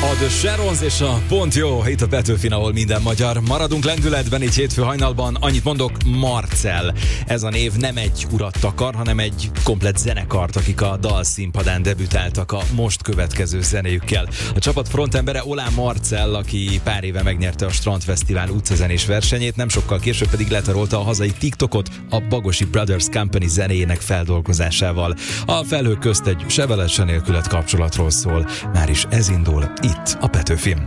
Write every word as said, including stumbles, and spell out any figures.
A The Sharons és a Pont Jó, itt a Petőfin, ahol minden magyar. Maradunk lendületben, így hétfő hajnalban. Annyit mondok, Marcell. Ez a név nem egy urat takar, hanem egy komplett zenekart, akik a dalszínpadán debütáltak a most következő zenéjükkel. A csapat frontembere Olá Marcell, aki pár éve megnyerte a Strandfesztivál utcazenés versenyét, nem sokkal később pedig letarolta a hazai TikTokot a Bagosi Brothers Company zenéjének feldolgozásával. A felhők közt egy se veled, se nélküled kapcsolatról szól. Már is ez indul itt a Petőfin.